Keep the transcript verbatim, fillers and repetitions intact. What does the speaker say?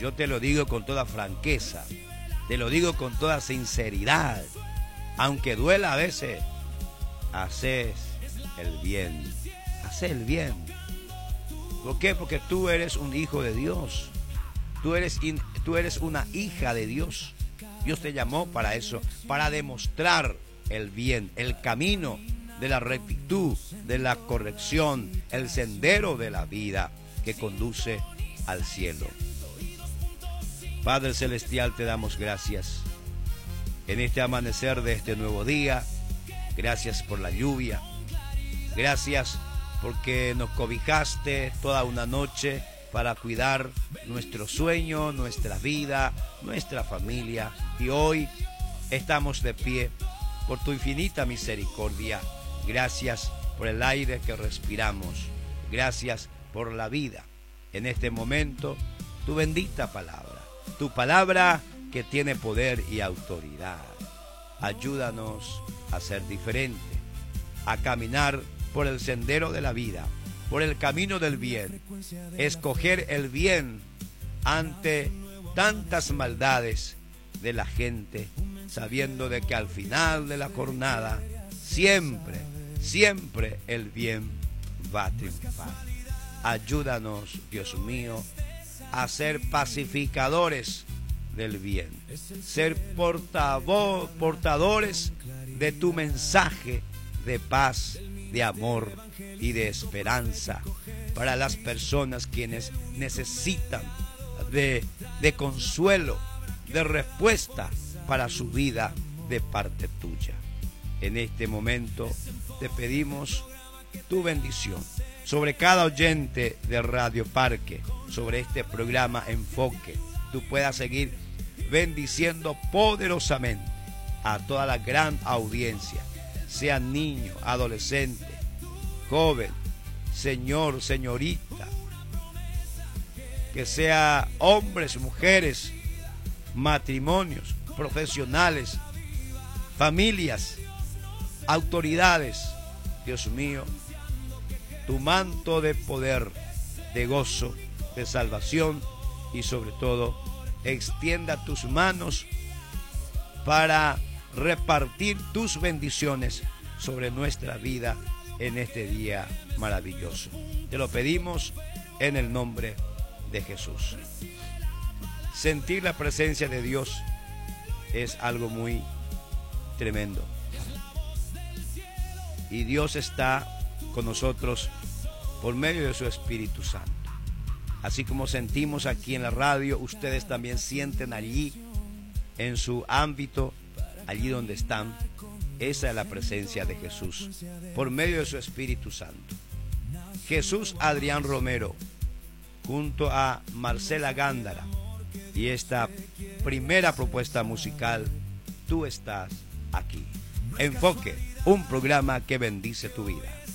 yo te lo digo con toda franqueza, te lo digo con toda sinceridad, aunque duela a veces, haces el bien, haces el bien. ¿Por qué? Porque tú eres un hijo de Dios, tú eres, in, tú eres una hija de Dios. Dios te llamó para eso, para demostrar el bien, el camino de la rectitud, de la corrección, el sendero de la vida que conduce al cielo. Padre Celestial, te damos gracias en este amanecer de este nuevo día. Gracias por la lluvia. Gracias porque nos cobijaste toda una noche para cuidar nuestro sueño, nuestra vida, nuestra familia. Y hoy estamos de pie por tu infinita misericordia. Gracias por el aire que respiramos. Gracias por la vida. En este momento, tu bendita palabra. Tu palabra que tiene poder y autoridad. Ayúdanos a ser diferente, a caminar por el sendero de la vida, por el camino del bien, escoger el bien ante tantas maldades de la gente, sabiendo de que al final de la jornada siempre, siempre el bien va a triunfar. Ayúdanos, Dios mío, a ser pacificadores del bien, ser portavoz, portadores de tu mensaje de paz, de amor y de esperanza para las personas quienes necesitan de, de consuelo, de respuesta para su vida de parte tuya. En este momento te pedimos tu bendición sobre cada oyente de Radio Parque, sobre este programa Enfoque. Tú puedas seguir bendiciendo poderosamente a toda la gran audiencia, sea niño, adolescente, joven, señor, señorita, que sea hombres, mujeres, matrimonios, profesionales, familias, autoridades. Dios mío, tu manto de poder, de gozo, de salvación y sobre todo extienda tus manos para repartir tus bendiciones sobre nuestra vida en este día maravilloso. Te lo pedimos en el nombre de Jesús. Sentir la presencia de Dios es algo muy tremendo. Y Dios está con nosotros por medio de su Espíritu Santo. Así como sentimos aquí en la radio, ustedes también sienten allí, en su ámbito, allí donde están. Esa es la presencia de Jesús, por medio de su Espíritu Santo. Jesús Adrián Romero, junto a Marcela Gándara, y esta primera propuesta musical, Tú estás aquí. Enfoque, un programa que bendice tu vida.